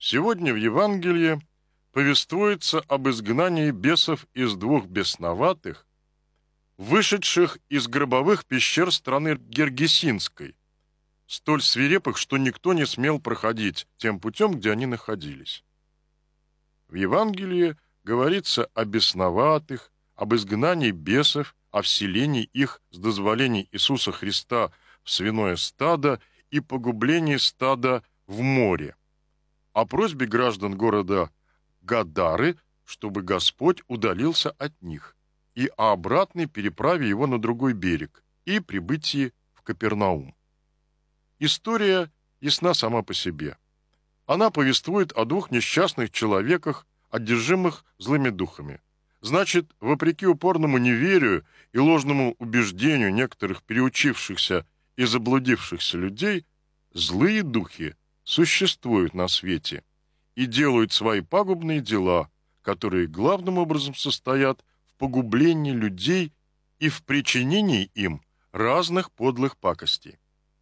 Сегодня в Евангелии повествуется об изгнании бесов из двух бесноватых, вышедших из гробовых пещер страны Гергесинской, столь свирепых, что никто не смел проходить тем путем, где они находились. В Евангелии говорится о бесноватых, об изгнании бесов, о вселении их с дозволения Иисуса Христа в свиное стадо и погублении стада в море, о просьбе граждан города Гадары, чтобы Господь удалился от них, и о обратной переправе его на другой берег и прибытии в Капернаум. История ясна сама по себе. Она повествует о двух несчастных человеках, одержимых злыми духами. Значит, вопреки упорному неверию и ложному убеждению некоторых переучившихся и заблудившихся людей, злые духи существуют на свете и делают свои пагубные дела, которые главным образом состоят в погублении людей и в причинении им разных подлых пакостей.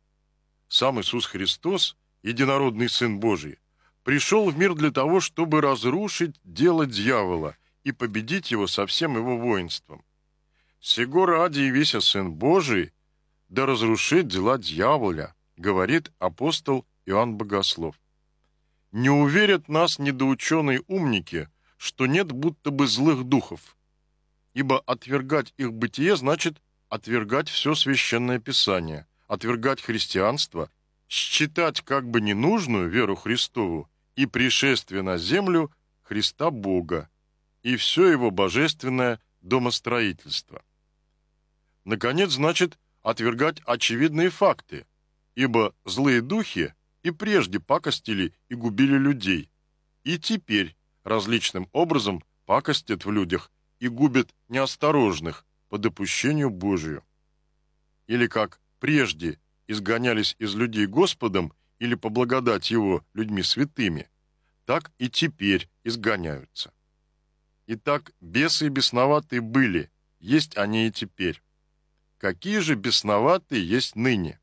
Сам Иисус Христос, единородный Сын Божий, пришел в мир для того, чтобы разрушить дело дьявола и победить его со всем его воинством. «Сего ради явися Сын Божий, да разрушит дела дьяволя», говорит апостол Иоанн Богослов. Не уверят нас недоученые умники, что нет будто бы злых духов, ибо отвергать их бытие значит отвергать все священное писание, отвергать христианство, считать как бы ненужную веру Христову и пришествие на землю Христа Бога и все его божественное домостроительство. Наконец, значит отвергать очевидные факты, ибо злые духи и прежде пакостили и губили людей, и теперь различным образом пакостят в людях и губят неосторожных по допущению Божию. Или как прежде изгонялись из людей Господом или по благодати Его людьми святыми, так и теперь изгоняются. Итак, бесы и бесноватые были, есть они и теперь. Какие же бесноватые есть ныне?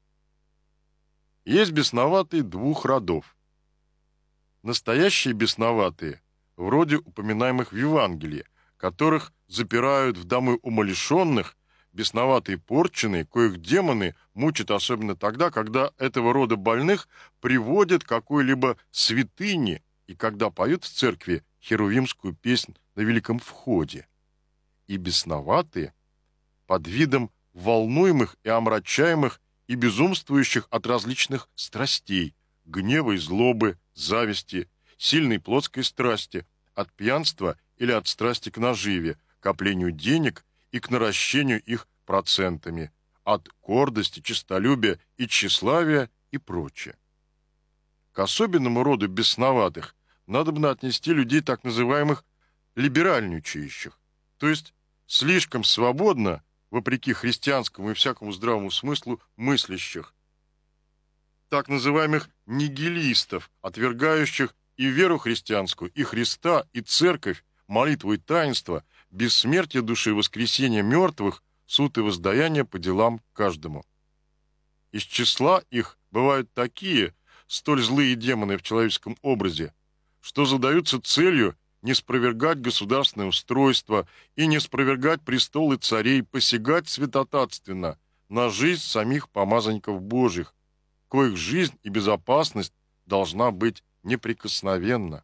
Есть бесноватые двух родов. Настоящие бесноватые, вроде упоминаемых в Евангелии, которых запирают в домы умалишенных, бесноватые порченые, коих демоны мучат особенно тогда, когда этого рода больных приводят к какой-либо святыне и когда поют в церкви херувимскую песнь на Великом Входе. И бесноватые, под видом волнуемых и омрачаемых и безумствующих от различных страстей, гнева и злобы, зависти, сильной плотской страсти, от пьянства или от страсти к наживе, коплению денег и к наращению их процентами, от гордости, честолюбия и тщеславия и прочее. К особенному роду бесноватых надобно отнести людей так называемых либеральничающих, то есть слишком свободно, вопреки христианскому и всякому здравому смыслу, мыслящих, так называемых нигилистов, отвергающих и веру христианскую, и Христа, и церковь, молитву и таинство, бессмертие души, воскресение мертвых, суд и воздаяние по делам каждому. Из числа их бывают такие, столь злые демоны в человеческом образе, что задаются целью не спровергать государственное устройство и не спровергать престолы царей, посягать святотатственно на жизнь самих помазанников Божьих, коих жизнь и безопасность должна быть неприкосновенна.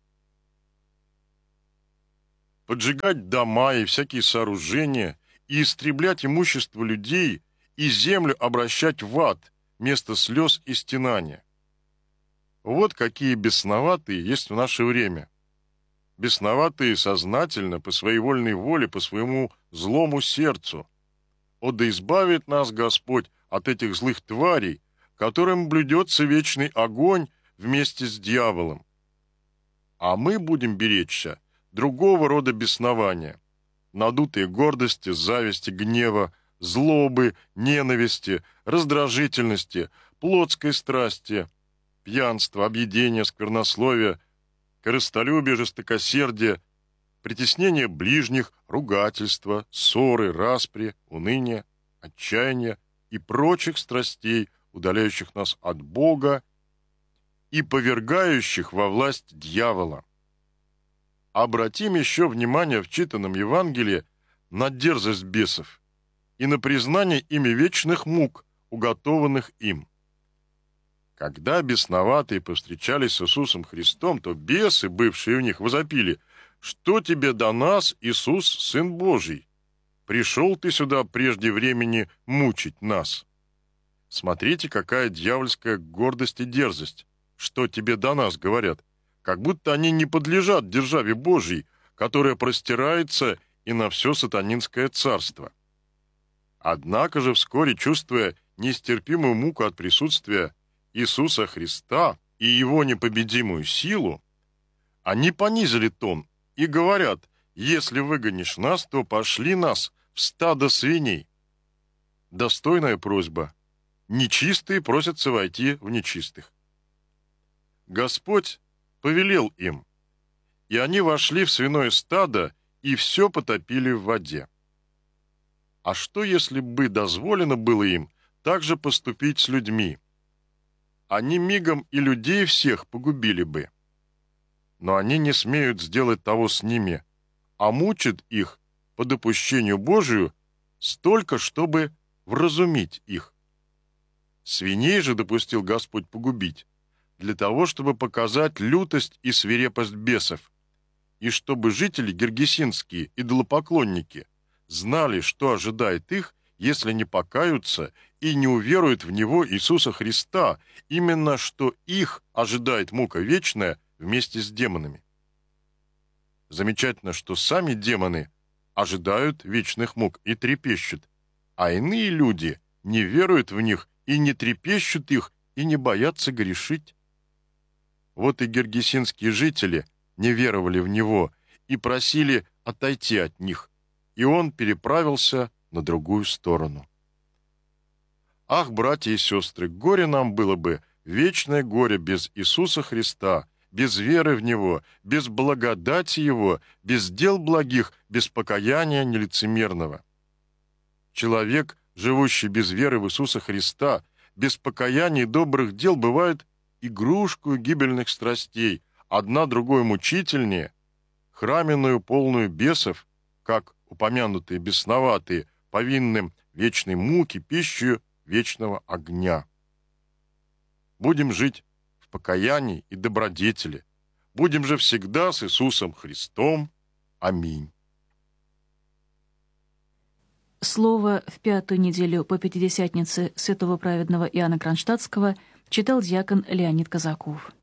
Поджигать дома и всякие сооружения и истреблять имущество людей и землю обращать в ад вместо слез и стенания. Вот какие бесноватые есть в наше время. Бесноватые сознательно, по своей вольной воле, по своему злому сердцу. О, да избавит нас Господь от этих злых тварей, которым блюдется вечный огонь вместе с дьяволом. А мы будем беречься другого рода беснования, надутой гордости, зависти, гнева, злобы, ненависти, раздражительности, плотской страсти, пьянства, объедения, сквернословия, корыстолюбие, жестокосердие, притеснение ближних, ругательства, ссоры, распри, уныние, отчаяние и прочих страстей, удаляющих нас от Бога и повергающих во власть дьявола. Обратим еще внимание в читанном Евангелии на дерзость бесов и на признание ими вечных мук, уготованных им. Когда бесноватые повстречались с Иисусом Христом, то бесы, бывшие у них, возопили: «Что тебе до нас, Иисус, Сын Божий? Пришел ты сюда прежде времени мучить нас». Смотрите, какая дьявольская гордость и дерзость. «Что тебе до нас?» говорят, как будто они не подлежат державе Божьей, которая простирается и на все сатанинское царство. Однако же вскоре, чувствуя нестерпимую муку от присутствия Иисуса Христа и Его непобедимую силу, они понизили тон и говорят: «Если выгонишь нас, то пошли нас в стадо свиней». Достойная просьба. Нечистые просятся войти в нечистых. Господь повелел им, и они вошли в свиное стадо и все потопили в воде. А что, если бы дозволено было им так же поступить с людьми? Они мигом и людей всех погубили бы. Но они не смеют сделать того с ними, а мучат их по допущению Божию столько, чтобы вразумить их. Свиней же допустил Господь погубить, для того, чтобы показать лютость и свирепость бесов, и чтобы жители гергесинские, идолопоклонники, знали, что ожидает их, если не покаются и не уверуют в Него, Иисуса Христа, именно что их ожидает мука вечная вместе с демонами. Замечательно, что сами демоны ожидают вечных мук и трепещут, а иные люди не веруют в них и не трепещут их, и не боятся грешить. Вот и гергесинские жители не веровали в Него и просили отойти от них, и Он переправился на другую сторону. Ах, братья и сестры, горе нам было бы, вечное горе без Иисуса Христа, без веры в Него, без благодати Его, без дел благих, без покаяния нелицемерного. Человек, живущий без веры в Иисуса Христа, без покаяния и добрых дел, бывает игрушкою гибельных страстей, одна другой мучительнее, храменную полную бесов, как упомянутые бесноватые, повинным вечной муки, пищею вечного огня. Будем жить в покаянии и добродетели. Будем же всегда с Иисусом Христом. Аминь. Слово в пятую неделю по Пятидесятнице святого праведного Иоанна Кронштадтского читал диакон Леонид Казаков.